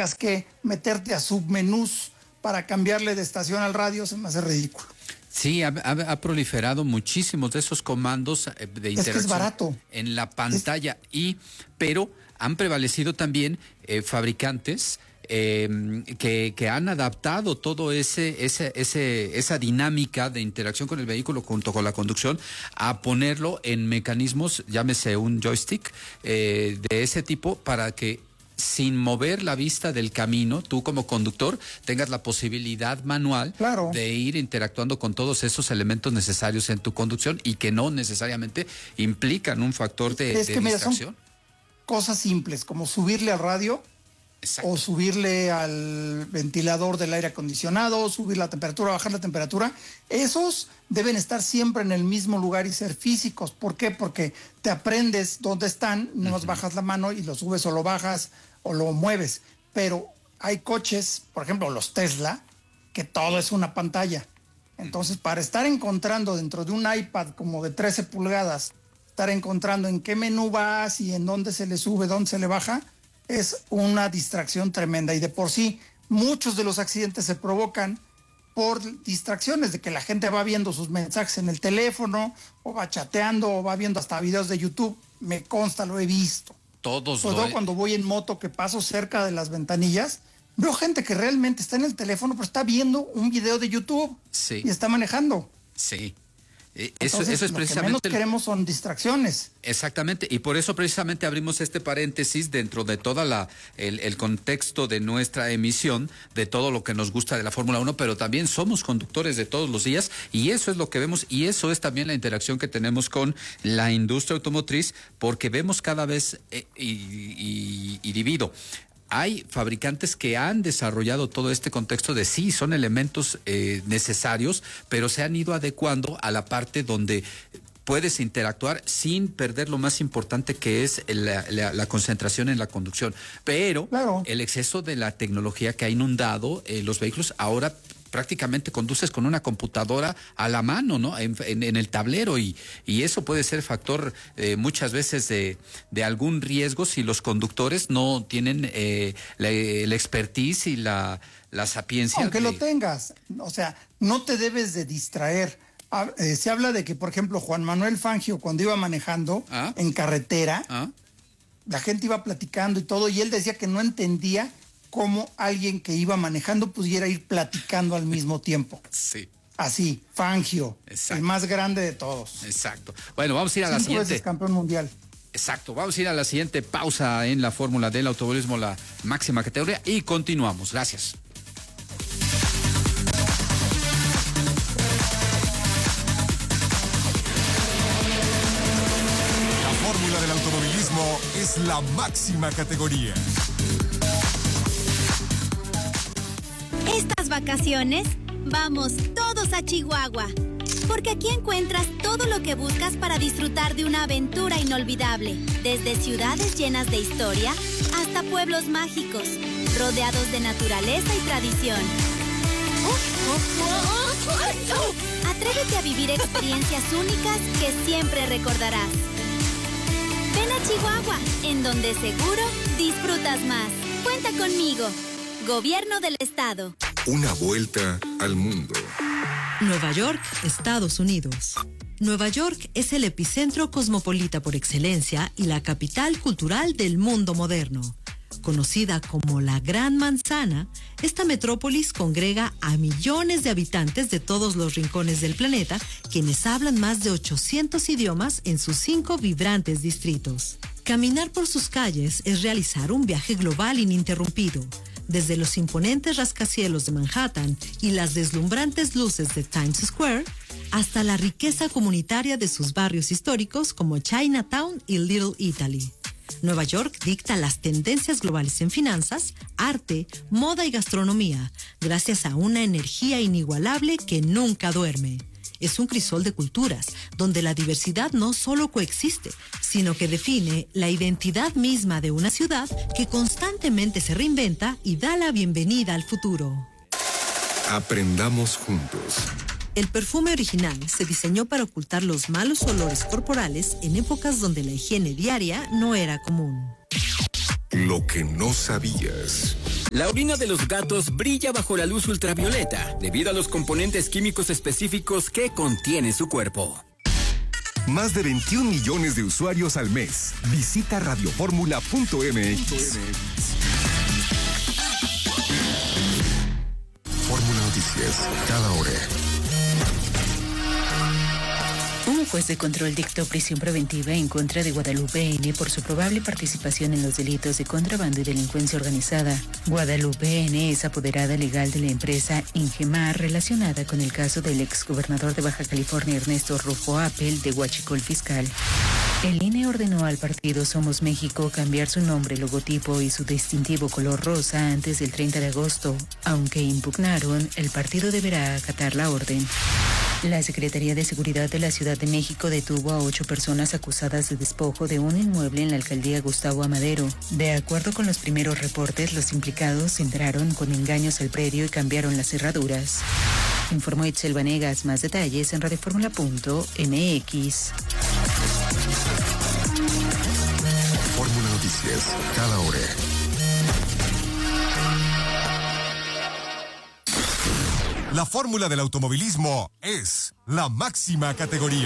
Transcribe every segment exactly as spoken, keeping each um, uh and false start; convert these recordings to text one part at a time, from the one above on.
tengas que meterte a submenús para cambiarle de estación al radio, se me hace ridículo. Sí, ha, ha, ha proliferado muchísimos de esos comandos de interacción. Es que es barato. En la pantalla, es... y, pero han prevalecido también eh, fabricantes eh, que, que han adaptado todo ese, ese, ese, esa dinámica de interacción con el vehículo junto con la conducción a ponerlo en mecanismos, llámese un joystick eh, de ese tipo, para que sin mover la vista del camino, tú como conductor tengas la posibilidad manual claro. de ir interactuando con todos esos elementos necesarios en tu conducción y que no necesariamente implican un factor de, es de que, mira, distracción. Son cosas simples, como subirle al radio. Exacto. O subirle al ventilador del aire acondicionado, subir la temperatura, bajar la temperatura. Esos deben estar siempre en el mismo lugar y ser físicos. ¿Por qué? Porque te aprendes dónde están, no uh-huh. bajas la mano y lo subes o lo bajas o lo mueves. Pero hay coches, por ejemplo los Tesla, que todo es una pantalla. Entonces, para estar encontrando dentro de un iPad como de trece pulgadas, estar encontrando en qué menú vas y en dónde se le sube, dónde se le baja, es una distracción tremenda. Y de por sí, muchos de los accidentes se provocan por distracciones, de que la gente va viendo sus mensajes en el teléfono, o va chateando, o va viendo hasta videos de YouTube. Me consta, lo he visto. Todos Sobre lo todo he... cuando voy en moto, que paso cerca de las ventanillas, veo gente que realmente está en el teléfono, pero está viendo un video de YouTube sí. y está manejando. Sí. Eh, Entonces, eso, eso es lo precisamente... que menos queremos son distracciones. Exactamente, y por eso precisamente abrimos este paréntesis dentro de toda la el, el contexto de nuestra emisión, de todo lo que nos gusta de la Fórmula uno, pero también somos conductores de todos los días, y eso es lo que vemos, y eso es también la interacción que tenemos con la industria automotriz, porque vemos cada vez, eh, y, y, y divido, hay fabricantes que han desarrollado todo este contexto de sí, son elementos eh, necesarios, pero se han ido adecuando a la parte donde puedes interactuar sin perder lo más importante, que es la, la, la concentración en la conducción. Pero claro. el exceso de la tecnología que ha inundado eh, los vehículos, ahora prácticamente conduces con una computadora a la mano, ¿no? En, en, en el tablero, y, y eso puede ser factor eh, muchas veces de, de algún riesgo si los conductores no tienen eh, la, la expertise y la, la sapiencia. Aunque de... lo tengas, o sea, no te debes de distraer. Ah, eh, se habla de que, por ejemplo, Juan Manuel Fangio, cuando iba manejando ¿Ah? en carretera, ¿Ah? la gente iba platicando y todo, y él decía que no entendía cómo alguien que iba manejando pudiera ir platicando al mismo tiempo. Sí. Así, Fangio, exacto. el más grande de todos. Exacto. Bueno, vamos a ir a la Cinco siguiente. veces campeón mundial. Exacto, vamos a ir a la siguiente pausa en la fórmula del automovilismo, la máxima categoría, y continuamos. Gracias. La fórmula del automovilismo es la máxima categoría. Estas vacaciones, vamos todos a Chihuahua, porque aquí encuentras todo lo que buscas para disfrutar de una aventura inolvidable, desde ciudades llenas de historia hasta pueblos mágicos, rodeados de naturaleza y tradición. Atrévete a vivir experiencias únicas que siempre recordarás. Ven a Chihuahua, en donde seguro disfrutas más. Cuenta conmigo. Gobierno del Estado. Una vuelta al mundo. Nueva York, Estados Unidos. Nueva York es el epicentro cosmopolita por excelencia y la capital cultural del mundo moderno. Conocida como la Gran Manzana, esta metrópolis congrega a millones de habitantes de todos los rincones del planeta, quienes hablan más de ochocientos idiomas en sus cinco vibrantes distritos. Caminar por sus calles es realizar un viaje global ininterrumpido. Desde los imponentes rascacielos de Manhattan y las deslumbrantes luces de Times Square, hasta la riqueza comunitaria de sus barrios históricos como Chinatown y Little Italy. Nueva York dicta las tendencias globales en finanzas, arte, moda y gastronomía, gracias a una energía inigualable que nunca duerme. Es un crisol de culturas, donde la diversidad no solo coexiste, sino que define la identidad misma de una ciudad que constantemente se reinventa y da la bienvenida al futuro. Aprendamos juntos. El perfume original se diseñó para ocultar los malos olores corporales en épocas donde la higiene diaria no era común. Lo que no sabías. La orina de los gatos brilla bajo la luz ultravioleta debido a los componentes químicos específicos que contiene su cuerpo. Más de veintiún millones de usuarios al mes. Visita radioformula punto m x. Fórmula Noticias, cada hora. Un juez de control dictó prisión preventiva en contra de Guadalupe N. por su probable participación en los delitos de contrabando y delincuencia organizada. Guadalupe N. es apoderada legal de la empresa Ingemar relacionada con el caso del exgobernador de Baja California Ernesto Rufo Appel de Huachicol Fiscal. El I N E ordenó al partido Somos México cambiar su nombre, logotipo y su distintivo color rosa antes del treinta de agosto. Aunque impugnaron, el partido deberá acatar la orden. La Secretaría de Seguridad de la Ciudad de México detuvo a ocho personas acusadas de despojo de un inmueble en la alcaldía Gustavo Amadero. De acuerdo con los primeros reportes, los implicados entraron con engaños al predio y cambiaron las cerraduras. Informó Itzel Vanegas. Más detalles en radioformula punto m x. Fórmula Noticias, cada hora. La fórmula del automovilismo es la máxima categoría.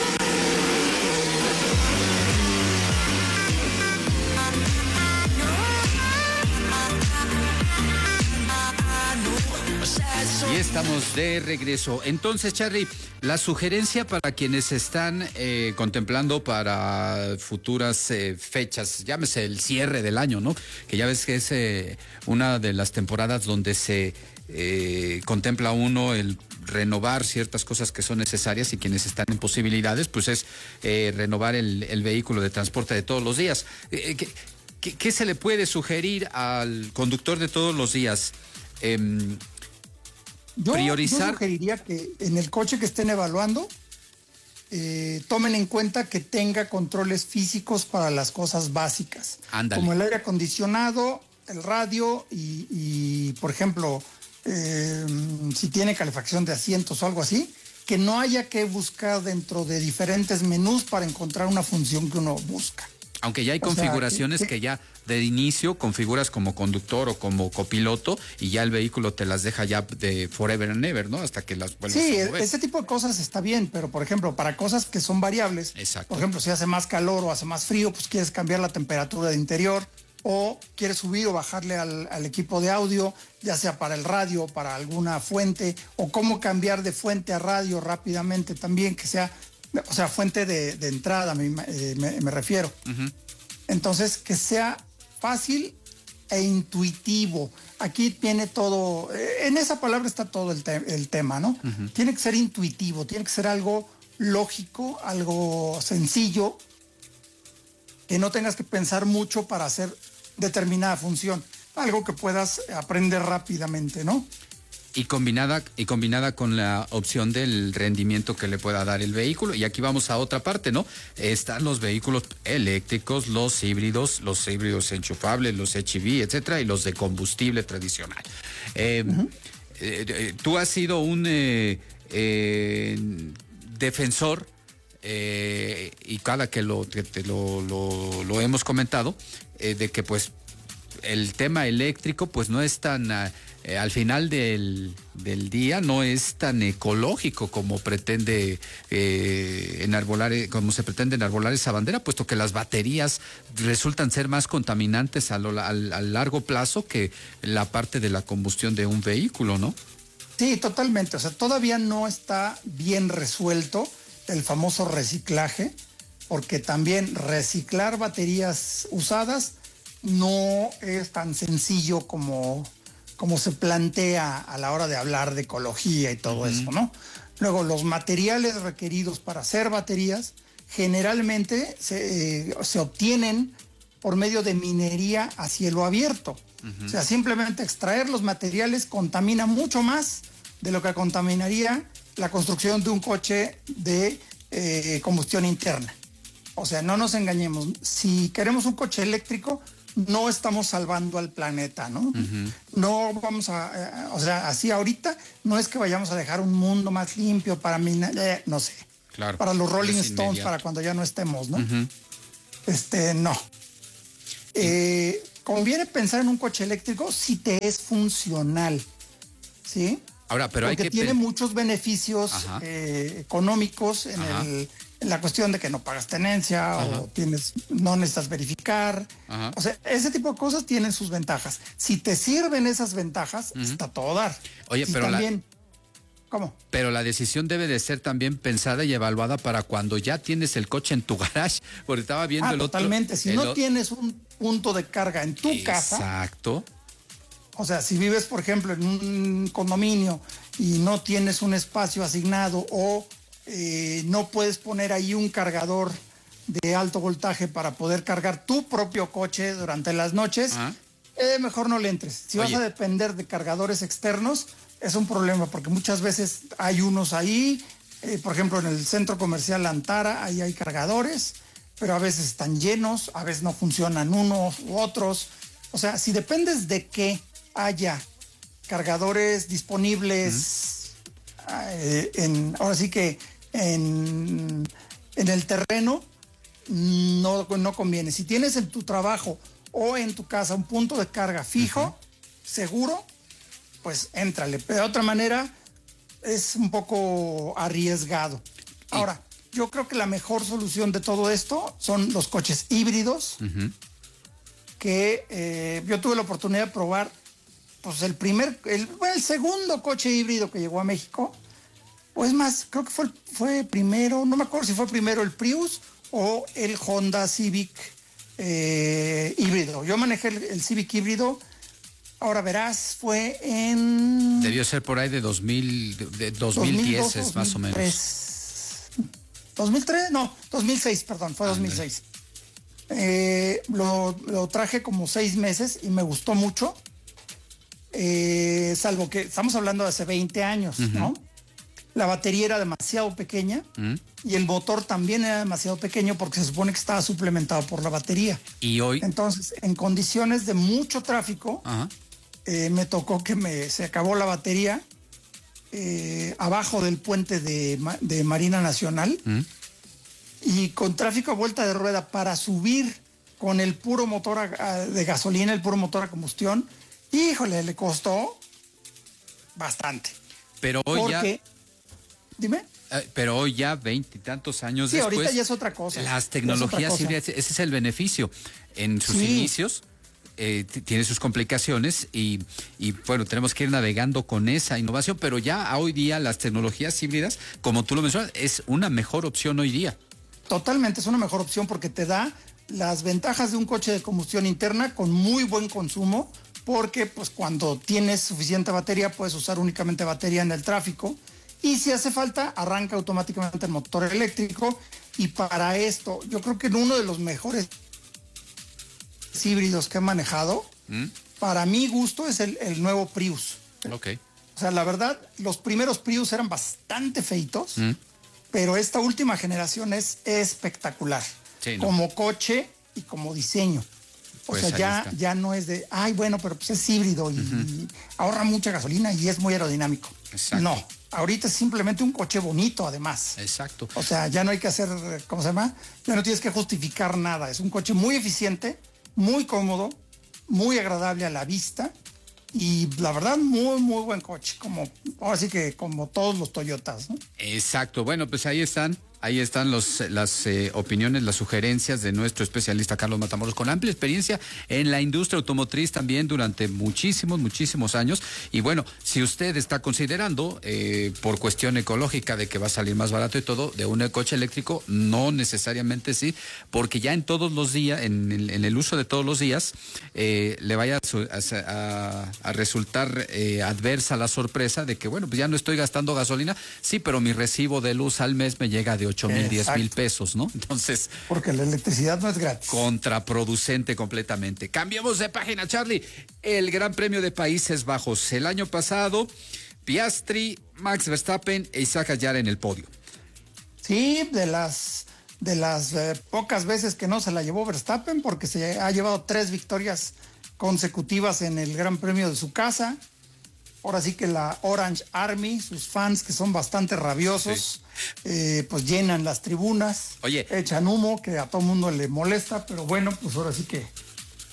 Y estamos de regreso. Entonces, Charly, la sugerencia para quienes están eh, contemplando para futuras eh, fechas, llámese el cierre del año, ¿no? Que ya ves que es eh, una de las temporadas donde se eh, contempla uno el renovar ciertas cosas que son necesarias, y quienes están en posibilidades, pues es eh, renovar el, el vehículo de transporte de todos los días. Eh, ¿qué, qué, ¿Qué se le puede sugerir al conductor de todos los días? Eh, Yo, priorizar. yo sugeriría que en el coche que estén evaluando eh, tomen en cuenta que tenga controles físicos para las cosas básicas. Ándale. Como el aire acondicionado, el radio y, y por ejemplo, eh, si tiene calefacción de asientos o algo así, que no haya que buscar dentro de diferentes menús para encontrar una función que uno busca. Aunque ya hay O configuraciones sea, que- que ya de inicio configuras como conductor o como copiloto, y ya el vehículo te las deja ya de forever and ever, ¿no? Hasta que las vuelvas Sí, a mover. ese tipo de cosas está bien, pero por ejemplo, para cosas que son variables, Exacto. por ejemplo, si hace más calor o hace más frío, pues quieres cambiar la temperatura de interior, o quieres subir o bajarle al, al equipo de audio, ya sea para el radio, para alguna fuente, o cómo cambiar de fuente a radio rápidamente también, que sea, o sea, fuente de, de entrada, me, eh, me, me refiero. Uh-huh. Entonces, que sea fácil e intuitivo. Aquí viene todo, eh, en esa palabra está todo el, te- el tema, ¿no? Uh-huh. Tiene que ser intuitivo, tiene que ser algo lógico, algo sencillo, que no tengas que pensar mucho para hacer determinada función, algo que puedas aprender rápidamente, ¿no? Y combinada, y combinada con la opción del rendimiento que le pueda dar el vehículo. Y aquí vamos a otra parte, ¿no? Están los vehículos eléctricos, los híbridos, los híbridos enchufables, los H E V, etcétera, y los de combustible tradicional. Eh, uh-huh. eh, eh, tú has sido un eh, eh, defensor, eh, y cada que lo, que te lo, lo, lo hemos comentado, eh, de que pues el tema eléctrico pues no es tan... Uh, Eh, al final del, del día no es tan ecológico como pretende eh, enarbolar, como se pretende enarbolar esa bandera, puesto que las baterías resultan ser más contaminantes a, lo, a, a largo plazo que la parte de la combustión de un vehículo, ¿no? Sí, totalmente. O sea, todavía no está bien resuelto el famoso reciclaje, porque también reciclar baterías usadas no es tan sencillo como... como se plantea a la hora de hablar de ecología y todo uh-huh. eso, ¿no? Luego, los materiales requeridos para hacer baterías generalmente se, eh, se obtienen por medio de minería a cielo abierto. Uh-huh. O sea, simplemente extraer los materiales contamina mucho más de lo que contaminaría la construcción de un coche de eh, combustión interna. O sea, no nos engañemos. Si queremos un coche eléctrico, no estamos salvando al planeta, ¿no? Uh-huh. No vamos a, eh, o sea, así ahorita no es que vayamos a dejar un mundo más limpio para mí, eh, no sé. Claro. Para los Rolling Stones, para cuando ya no estemos, ¿no? Uh-huh. Este, no. Eh, conviene pensar en un coche eléctrico si te es funcional, ¿sí? Ahora, pero Porque hay que... tiene muchos beneficios eh, económicos en, el, en la cuestión de que no pagas tenencia Ajá. o tienes, no necesitas verificar. Ajá. O sea, ese tipo de cosas tienen sus ventajas. Si te sirven esas ventajas, uh-huh. está todo dar. Oye, si pero también... la... ¿Cómo? Pero la decisión debe de ser también pensada y evaluada para cuando ya tienes el coche en tu garage, porque estaba viendo ah, el totalmente. otro... Si no o... tienes un punto de carga en tu Exacto. casa... Exacto. O sea, si vives, por ejemplo, en un condominio y no tienes un espacio asignado o eh, no puedes poner ahí un cargador de alto voltaje para poder cargar tu propio coche durante las noches, eh, mejor no le entres. Si Oye. vas a depender de cargadores externos... es un problema porque muchas veces hay unos ahí, eh, por ejemplo en el centro comercial Antara, ahí hay cargadores, pero a veces están llenos, a veces no funcionan unos u otros. O sea, si dependes de que haya cargadores disponibles, uh-huh. eh, en, ahora sí que en, en el terreno, no, no conviene. Si tienes en tu trabajo o en tu casa un punto de carga fijo, uh-huh. seguro, pues éntrale. Pero de otra manera es un poco arriesgado. Ahora, yo creo que la mejor solución de todo esto son los coches híbridos, uh-huh. que eh, yo tuve la oportunidad de probar, pues el primer, el, bueno, el segundo coche híbrido que llegó a México, o es más, creo que fue, fue primero, no me acuerdo si fue primero el Prius o el Honda Civic eh, híbrido. Yo manejé el, el Civic híbrido. Ahora verás, fue en... Debió ser por ahí de dos mil, de dos mil diez es más o menos. ¿dos mil tres? No, dos mil seis, perdón, fue ah, dos mil seis. Eh, lo, lo traje como seis meses y me gustó mucho. Eh, salvo que estamos hablando de hace veinte años, uh-huh. ¿no? La batería era demasiado pequeña uh-huh. y el motor también era demasiado pequeño porque se supone que estaba suplementado por la batería. Y hoy... Entonces, en condiciones de mucho tráfico... Uh-huh. Eh, me tocó que me, se acabó la batería eh, abajo del puente de, de Marina Nacional ¿Mm? y con tráfico a vuelta de rueda para subir con el puro motor a, a, de gasolina, el puro motor a combustión, híjole, le costó bastante. Pero hoy Porque, ya... Dime. Eh, pero hoy ya veintitantos años sí, después... ahorita ya es otra cosa. Las tecnologías, sí, ese es el beneficio. En sus sí. inicios... Eh, t- tiene sus complicaciones y, y bueno, tenemos que ir navegando con esa innovación, pero ya hoy día las tecnologías híbridas, como tú lo mencionas, es una mejor opción hoy día. Totalmente, es una mejor opción porque te da las ventajas de un coche de combustión interna con muy buen consumo, porque pues cuando tienes suficiente batería puedes usar únicamente batería en el tráfico y si hace falta arranca automáticamente el motor eléctrico y para esto yo creo que en uno de los mejores híbridos que he manejado, ¿Mm? para mi gusto es el, el nuevo Prius. Ok. O sea, la verdad, los primeros Prius eran bastante feitos, ¿Mm? pero esta última generación es espectacular. Sí, ¿no? Como coche y como diseño. O pues sea, ya, ya no es de, ay, bueno, pero pues es híbrido y, uh-huh. y ahorra mucha gasolina y es muy aerodinámico. Exacto. No, ahorita es simplemente un coche bonito, además. Exacto. O sea, ya no hay que hacer, ¿cómo se llama? Ya no tienes que justificar nada. Es un coche muy eficiente, muy cómodo, muy agradable a la vista y la verdad muy muy buen coche, como ahora sí que como todos los Toyotas, ¿no? Exacto. Bueno, pues ahí están Ahí están los, las eh, opiniones, las sugerencias de nuestro especialista Carlos Matamoros, con amplia experiencia en la industria automotriz también durante muchísimos, muchísimos años. Y bueno, si usted está considerando, eh, por cuestión ecológica de que va a salir más barato y todo, de un coche eléctrico, no necesariamente sí, porque ya en todos los días, en, en, en el uso de todos los días, eh, le vaya a, a, a resultar eh, adversa la sorpresa de que, bueno, pues ya no estoy gastando gasolina, sí, pero mi recibo de luz al mes me llega de ocho mil, diez mil pesos, ¿no? Entonces... Porque la electricidad no es gratis. Contraproducente completamente. Cambiamos de página, Charlie. El Gran Premio de Países Bajos. El año pasado, Piastri, Max Verstappen e Isaac Ayar en el podio. Sí, de las, de las eh, pocas veces que no se la llevó Verstappen, porque se ha llevado tres victorias consecutivas en el Gran Premio de su casa. Ahora sí que la Orange Army, sus fans que son bastante rabiosos, sí. eh, pues llenan las tribunas, Oye. echan humo que a todo mundo le molesta, pero bueno, pues ahora sí que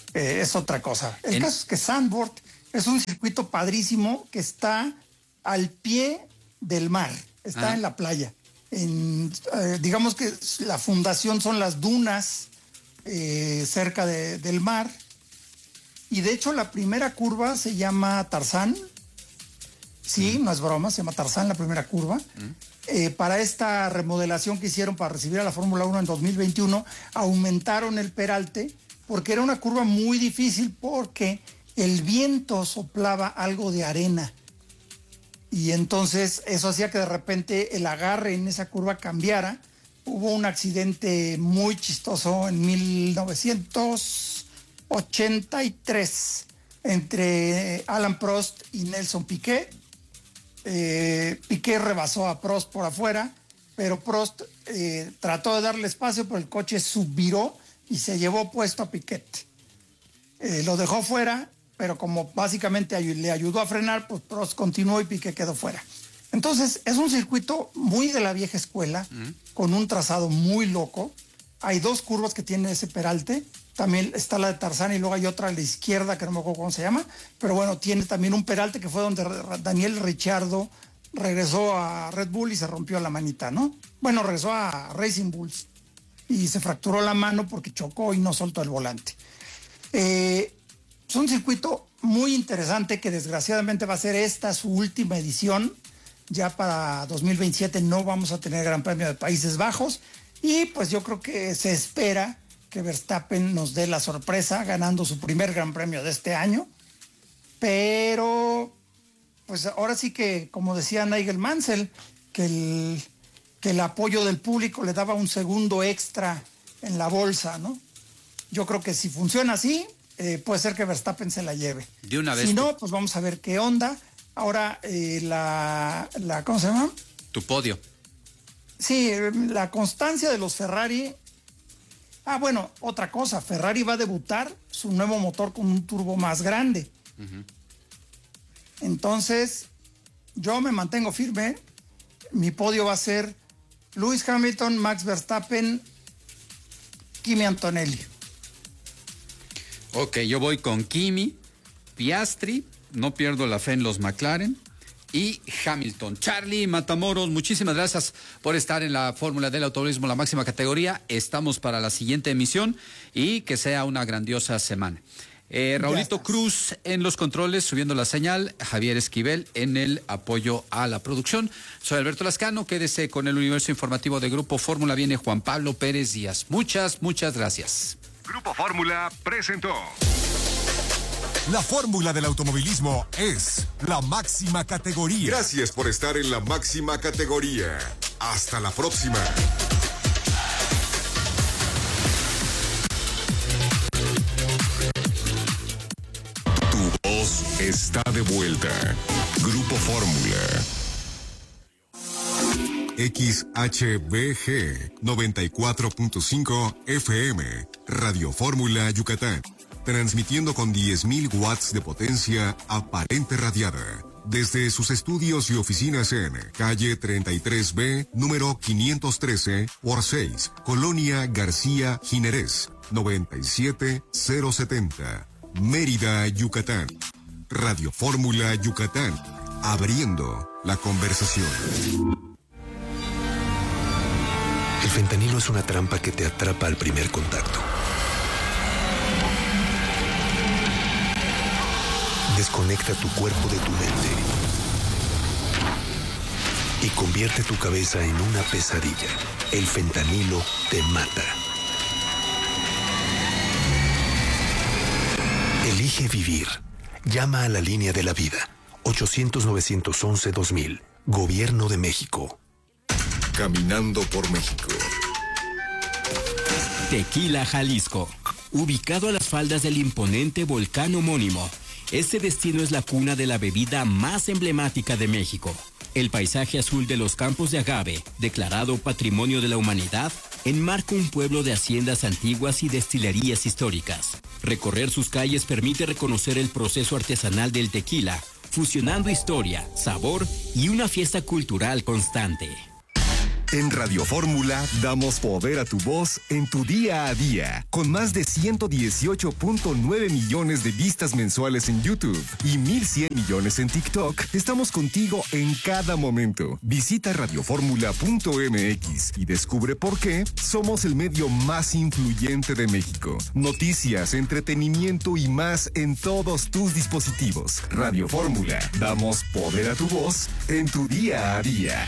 eh, es otra cosa. El en... caso es que Zandvoort es un circuito padrísimo que está al pie del mar, está ah. en la playa. En, eh, digamos que la fundación son las dunas eh, cerca de, del mar, y de hecho la primera curva se llama Tarzán. Sí, mm. no es broma, se llama Tarzán la primera curva. Mm. Eh, para esta remodelación que hicieron para recibir a la Fórmula uno en dos mil veintiuno, aumentaron el peralte porque era una curva muy difícil, porque el viento soplaba algo de arena. Y entonces eso hacía que de repente el agarre en esa curva cambiara. Hubo un accidente muy chistoso en mil novecientos ochenta y tres entre Alain Prost y Nelson Piquet. Eh, Piquet rebasó a Prost por afuera, pero Prost eh, trató de darle espacio, pero el coche subviró y se llevó puesto a Piquet. Eh, lo dejó fuera, pero como básicamente le ayudó a frenar, pues Prost continuó y Piquet quedó fuera. Entonces, es un circuito muy de la vieja escuela, uh-huh. con un trazado muy loco. Hay dos curvas que tienen ese peralte. También está la de Tarzán y luego hay otra a la izquierda, que no me acuerdo cómo se llama. Pero bueno, tiene también un peralte que fue donde Daniel Ricciardo regresó a Red Bull y se rompió la manita, ¿no? Bueno, regresó a Racing Bulls y se fracturó la mano porque chocó y no soltó el volante. Eh... Es un circuito muy interesante que desgraciadamente va a ser esta su última edición. Ya para dos mil veintisiete no vamos a tener Gran Premio de Países Bajos, y pues yo creo que se espera que Verstappen nos dé la sorpresa ganando su primer Gran Premio de este año. Pero pues ahora sí que, como decía Nigel Mansell, que el, que el apoyo del público le daba un segundo extra en la bolsa, ¿no? Yo creo que si funciona así, Eh, puede ser que Verstappen se la lleve. De una vez. Si no, pues vamos a ver qué onda. Ahora, eh, la, la, ¿cómo se llama? Tu podio. Sí, la constancia de los Ferrari. Ah, bueno, otra cosa. Ferrari va a debutar su nuevo motor con un turbo más grande. Uh-huh. Entonces, yo me mantengo firme. Mi podio va a ser Lewis Hamilton, Max Verstappen, Kimi Antonelli. Ok, yo voy con Kimi, Piastri, no pierdo la fe en los McLaren, y Hamilton. Charlie Matamoros, muchísimas gracias por estar en la Fórmula del Automovilismo, la máxima categoría. Estamos para la siguiente emisión y que sea una grandiosa semana. Eh, Raulito Cruz en los controles, subiendo la señal, Javier Esquivel en el apoyo a la producción. Soy Alberto Lascano, quédese con el universo informativo de Grupo Fórmula. Viene Juan Pablo Pérez Díaz. Muchas, muchas gracias. Grupo Fórmula presentó. La fórmula del automovilismo es la máxima categoría. Gracias por estar en la máxima categoría. Hasta la próxima. Tu voz está de vuelta. Grupo Fórmula. X H B G noventa y cuatro punto cinco F M, Radio Fórmula Yucatán, transmitiendo con diez mil watts de potencia aparente radiada, desde sus estudios y oficinas en calle treinta y tres B, número quinientos trece, por seis, Colonia García Jiménez, noventa y siete mil setenta, Mérida, Yucatán. Radio Fórmula Yucatán, abriendo la conversación. El fentanilo es una trampa que te atrapa al primer contacto. Desconecta tu cuerpo de tu mente y convierte tu cabeza en una pesadilla. El fentanilo te mata. Elige vivir. Llama a la línea de la vida. ochocientos, novecientos once, dos mil. Gobierno de México. Caminando por México. Tequila, Jalisco. Ubicado a las faldas del imponente volcán homónimo, este destino es la cuna de la bebida más emblemática de México. El paisaje azul de los campos de agave, declarado Patrimonio de la Humanidad, enmarca un pueblo de haciendas antiguas y destilerías históricas. Recorrer sus calles permite reconocer el proceso artesanal del tequila, fusionando historia, sabor y una fiesta cultural constante. En Radio Fórmula damos poder a tu voz en tu día a día. Con más de ciento dieciocho punto nueve millones de vistas mensuales en YouTube y mil cien millones en TikTok, estamos contigo en cada momento. Visita radioformula punto m x y descubre por qué somos el medio más influyente de México. Noticias, entretenimiento y más en todos tus dispositivos. Radio Fórmula, damos poder a tu voz en tu día a día.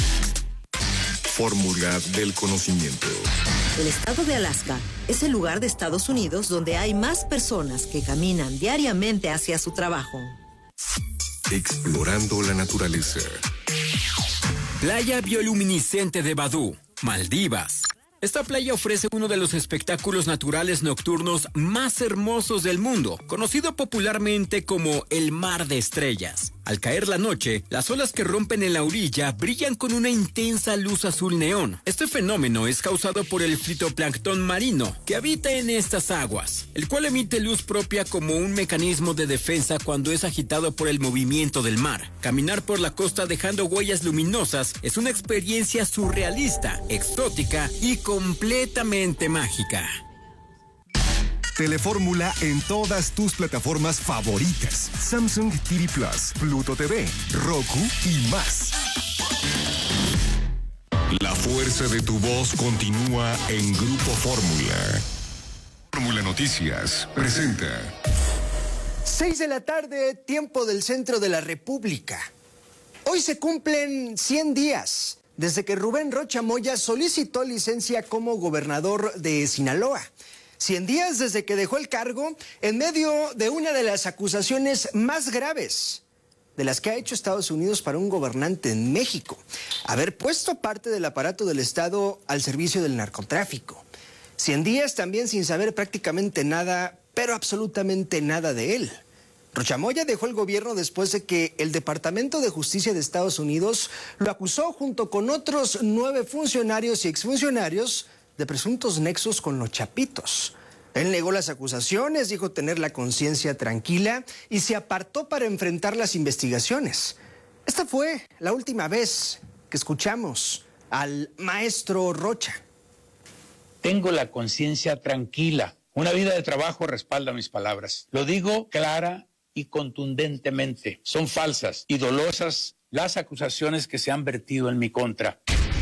Fórmula del conocimiento. El estado de Alaska es el lugar de Estados Unidos donde hay más personas que caminan diariamente hacia su trabajo. Explorando la naturaleza. Playa bioluminiscente de Badú, Maldivas. Esta playa ofrece uno de los espectáculos naturales nocturnos más hermosos del mundo, conocido popularmente como el Mar de Estrellas. Al caer la noche, las olas que rompen en la orilla brillan con una intensa luz azul neón. Este fenómeno es causado por el fitoplancton marino que habita en estas aguas, el cual emite luz propia como un mecanismo de defensa cuando es agitado por el movimiento del mar. Caminar por la costa dejando huellas luminosas es una experiencia surrealista, exótica y completamente mágica. Telefórmula en todas tus plataformas favoritas. Samsung T V Plus, Pluto T V, Roku y más. La fuerza de tu voz continúa en Grupo Fórmula. Fórmula Noticias presenta. Seis de la tarde, tiempo del centro de la República. Hoy se cumplen cien días desde que Rubén Rocha Moya solicitó licencia como gobernador de Sinaloa. cien días desde que dejó el cargo en medio de una de las acusaciones más graves de las que ha hecho Estados Unidos para un gobernante en México: haber puesto parte del aparato del Estado al servicio del narcotráfico. cien días también sin saber prácticamente nada, pero absolutamente nada de él. Rocha Moya dejó el gobierno después de que el Departamento de Justicia de Estados Unidos lo acusó junto con otros nueve funcionarios y exfuncionarios de presuntos nexos con los Chapitos. Él negó las acusaciones, dijo tener la conciencia tranquila y se apartó para enfrentar las investigaciones. Esta fue la última vez que escuchamos al maestro Rocha. Tengo la conciencia tranquila. Una vida de trabajo respalda mis palabras. Lo digo clara y contundentemente. Son falsas y dolosas las acusaciones que se han vertido en mi contra.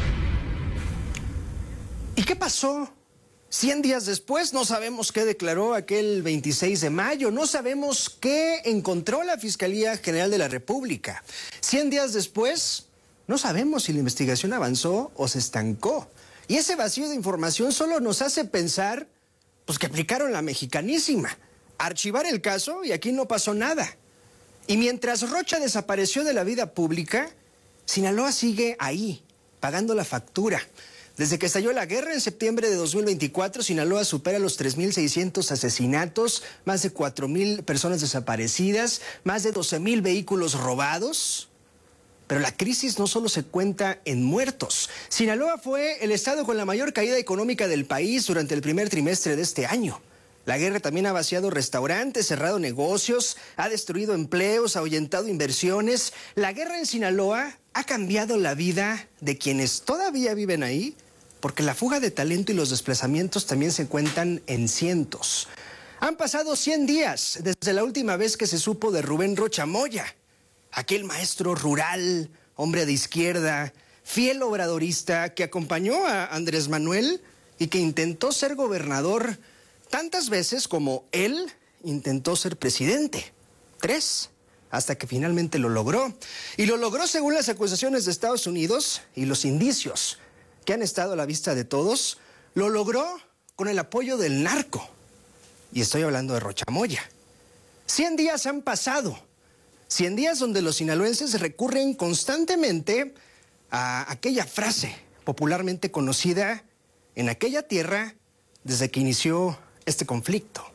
¿Y qué pasó? Cien días después no sabemos qué declaró aquel veintiséis de mayo, no sabemos qué encontró la Fiscalía General de la República. Cien días después no sabemos si la investigación avanzó o se estancó. Y ese vacío de información solo nos hace pensar pues, que aplicaron la mexicanísima: archivar el caso y aquí no pasó nada. Y mientras Rocha desapareció de la vida pública, Sinaloa sigue ahí, pagando la factura. Desde que estalló la guerra en septiembre de dos mil veinticuatro, Sinaloa supera los tres mil seiscientos asesinatos, más de cuatro mil personas desaparecidas, más de doce mil vehículos robados. Pero la crisis no solo se cuenta en muertos. Sinaloa fue el estado con la mayor caída económica del país durante el primer trimestre de este año. La guerra también ha vaciado restaurantes, cerrado negocios, ha destruido empleos, ha ahuyentado inversiones. La guerra en Sinaloa ha cambiado la vida de quienes todavía viven ahí, porque la fuga de talento y los desplazamientos también se cuentan en cientos. Han pasado cien días desde la última vez que se supo de Rubén Rocha Moya, aquel maestro rural, hombre de izquierda, fiel obradorista que acompañó a Andrés Manuel y que intentó ser gobernador tantas veces como él intentó ser presidente. Tres. Hasta que finalmente lo logró. Y lo logró según las acusaciones de Estados Unidos y los indicios que han estado a la vista de todos. Lo logró con el apoyo del narco. Y estoy hablando de Rocha Moya. Cien días han pasado. Cien días donde los sinaloenses recurren constantemente a aquella frase popularmente conocida en aquella tierra desde que inició este conflicto.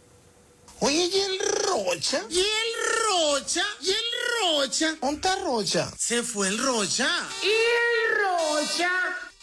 Oye, ¿y el Rocha? ¿Y el Rocha? ¿Y el Rocha? ¿Dónde está Rocha? Se fue el Rocha. ¿Y el Rocha?